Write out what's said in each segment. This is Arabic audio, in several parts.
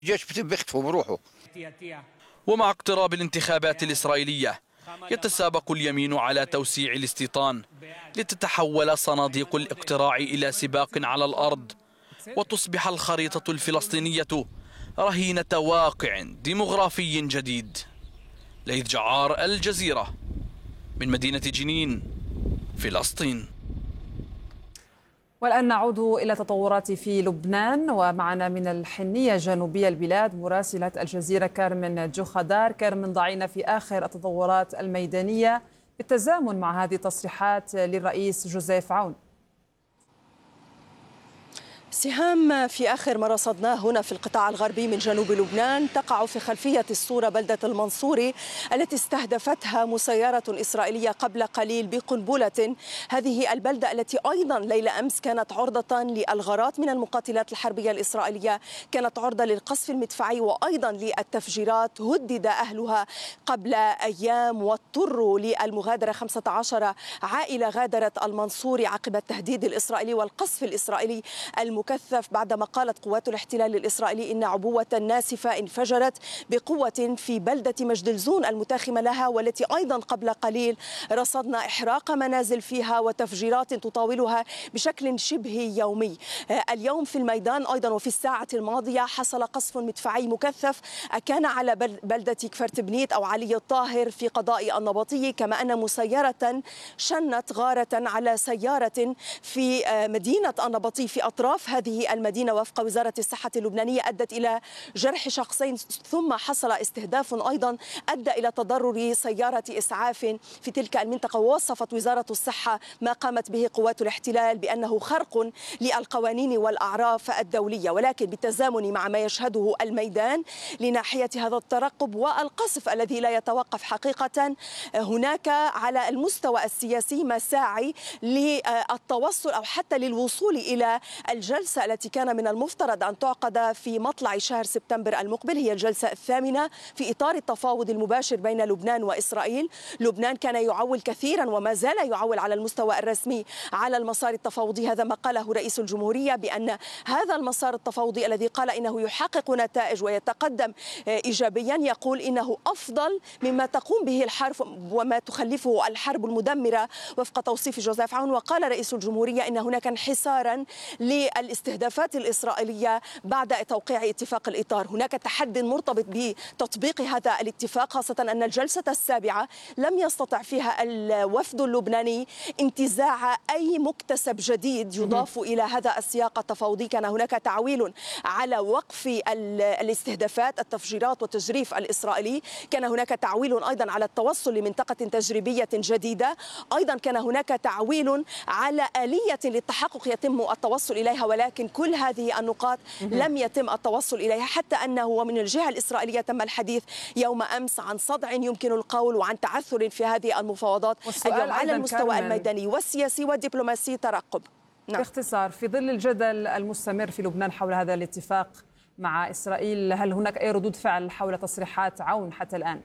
الجيش بيختفوا بروحوا. ومع اقتراب الانتخابات الإسرائيلية يتسابق اليمين على توسيع الاستيطان لتتحول صناديق الاقتراع إلى سباق على الأرض، وتصبح الخريطة الفلسطينية رهينة واقع ديمغرافي جديد. ليث جعار، الجزيرة، من مدينة جنين، فلسطين. والآن نعود إلى تطورات في لبنان، ومعنا من الحنية جنوبية البلاد مراسلة الجزيرة كارمن جوخدار. كارمن، ضعينا في آخر التطورات الميدانية بالتزامن مع هذه التصريحات للرئيس جوزيف عون. سهام، في آخر ما رصدناه هنا في القطاع الغربي من جنوب لبنان تقع في خلفية الصورة بلدة المنصوري التي استهدفتها مسيرة إسرائيلية قبل قليل بقنبلة. هذه البلدة التي أيضا ليلة أمس كانت عرضة للغارات من المقاتلات الحربية الإسرائيلية، كانت عرضة للقصف المدفعي وأيضا للتفجيرات. هدد أهلها قبل أيام واضطروا للمغادرة. 15 عائلة غادرت المنصوري عقب التهديد الإسرائيلي والقصف الإسرائيلي المكثف، بعدما قالت قوات الاحتلال الإسرائيلي إن عبوة ناسفة انفجرت بقوة في بلدة مجدلزون المتاخمة لها، والتي أيضا قبل قليل رصدنا إحراق منازل فيها وتفجيرات تطاولها بشكل شبه يومي. اليوم في الميدان أيضا وفي الساعة الماضية حصل قصف مدفعي مكثف كان على بلدة كفرتبنيت أو علي الطاهر في قضاء النبطي، كما أن مسيرة شنت غارة على سيارة في مدينة النبطي في أطراف هذه المدينة وفق وزارة الصحة اللبنانية، أدت إلى جرح شخصين، ثم حصل استهداف أيضا أدى إلى تضرر سيارة إسعاف في تلك المنطقة. ووصفت وزارة الصحة ما قامت به قوات الاحتلال بأنه خرق للقوانين والأعراف الدولية، ولكن بالتزامن مع ما يشهده الميدان لناحية هذا الترقب والقصف الذي لا يتوقف حقيقة، هناك على المستوى السياسي مساعي للتوصل أو حتى للوصول إلى الجلسة التي كان من المفترض أن تعقد في مطلع شهر سبتمبر المقبل. هي الجلسة الثامنة في إطار التفاوض المباشر بين لبنان وإسرائيل. لبنان كان يعول كثيرا وما زال يعول على المستوى الرسمي على المسار التفاوضي. هذا ما قاله رئيس الجمهورية بأن هذا المسار التفاوضي الذي قال إنه يحقق نتائج ويتقدم إيجابيا، يقول إنه أفضل مما تقوم به الحرب وما تخلفه الحرب المدمرة وفق توصيف جوزيف عون. وقال رئيس الجمهورية إن هناك انحسارا للاستهدافات الإسرائيلية بعد توقيع اتفاق الإطار. هناك تحد مرتبط بتطبيق هذا الاتفاق، خاصة أن الجلسة السابعة لم يستطع فيها الوفد اللبناني انتزاع أي مكتسب جديد يضاف إلى هذا السياق التفاوضي. كان هناك تعويل على وقف الاستهدافات، التفجيرات والتجريف الإسرائيلي، كان هناك تعويل أيضا على التوصل لمنطقة تجريبية جديدة، أيضا كان هناك تعويل على آلية للتحقق يتم التوصل إليها، ولكن كل هذه النقاط لم يتم التوصل إليها، حتى أنه ومن الجهة الإسرائيلية تم الحديث يوم أمس عن صدع يمكن القول وعن تعثر في هذه المفاوضات. اليوم على المستوى الميداني والسياسي والدبلوماسي ترقب. باختصار، في ظل الجدل المستمر في لبنان حول هذا الاتفاق مع إسرائيل، هل هناك أي ردود فعل حول تصريحات عون حتى الآن؟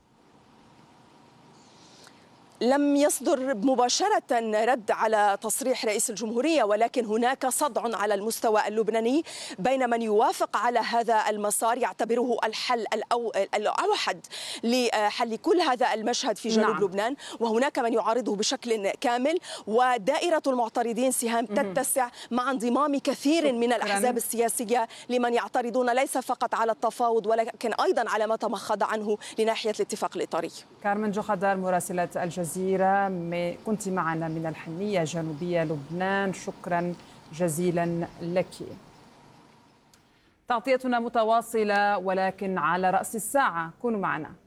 لم يصدر مباشرة رد على تصريح رئيس الجمهورية، ولكن هناك صدع على المستوى اللبناني بين من يوافق على هذا المسار يعتبره الحل الأوحد لحل كل هذا المشهد في جنوب لبنان، وهناك من يعارضه بشكل كامل. ودائرة المعترضين سهام تتسع مع انضمام كثير من الأحزاب السياسية لمن يعترضون ليس فقط على التفاوض ولكن أيضا على ما تمخض عنه لناحية الاتفاق الإطاري. كارمن جوخدار، مراسلة الجزيرة، كنت معنا من الحنية جنوبية لبنان، شكرا جزيلا لك. تغطيتنا متواصلة ولكن على رأس الساعة، كونوا معنا.